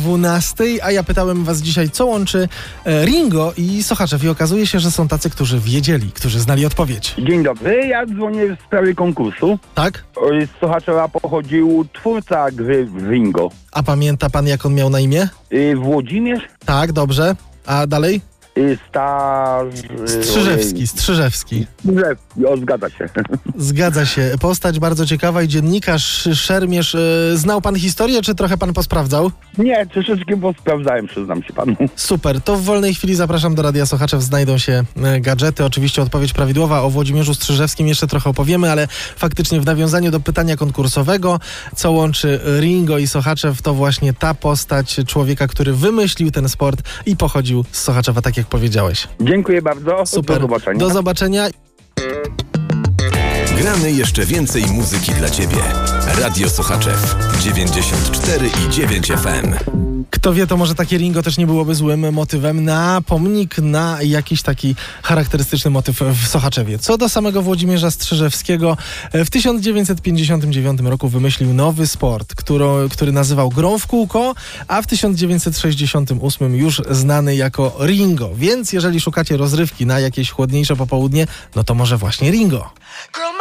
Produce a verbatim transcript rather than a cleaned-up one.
dwunastej, a ja pytałem was dzisiaj, co łączy e, Ringo i Sochaczew i okazuje się, że są tacy, którzy wiedzieli, którzy znali odpowiedź. Dzień dobry, ja dzwonię w sprawie konkursu. Tak? Z Sochaczewa pochodził twórca gry Ringo. A pamięta pan, jak on miał na imię? Y, Włodzimierz Tak, dobrze. A dalej? y, Staż... Strzyżewski, Strzyżewski. Strzyżewski, o, zgadza się. Zgadza się. Postać bardzo ciekawa i dziennikarz Szermierz. E, znał pan historię, czy trochę pan posprawdzał? Nie, troszeczkę, bo sprawdzałem, przyznam się panu. Super, to w wolnej chwili zapraszam do Radia Sochaczew. Znajdą się e, gadżety. Oczywiście odpowiedź prawidłowa. O Włodzimierzu Strzyżewskim jeszcze trochę opowiemy, ale faktycznie w nawiązaniu do pytania konkursowego, co łączy Ringo i Sochaczew, to właśnie ta postać człowieka, który wymyślił ten sport i pochodził z Sochaczewa, tak jak powiedziałeś. Dziękuję bardzo. Super. Do zobaczenia. Do zobaczenia. Gramy jeszcze więcej muzyki dla Ciebie. Radio Sochaczew dziewięćdziesiąt cztery i dziewięć F M. Kto wie, to może takie Ringo też nie byłoby złym motywem na pomnik, na jakiś taki charakterystyczny motyw w Sochaczewie. Co do samego Włodzimierza Strzyżewskiego, w tysiąc dziewięćset pięćdziesiątym dziewiątym roku wymyślił nowy sport, który, który nazywał grą w kółko, a w tysiąc dziewięćset sześćdziesiątym ósmym już znany jako Ringo. Więc jeżeli szukacie rozrywki na jakieś chłodniejsze popołudnie, no to może właśnie Ringo.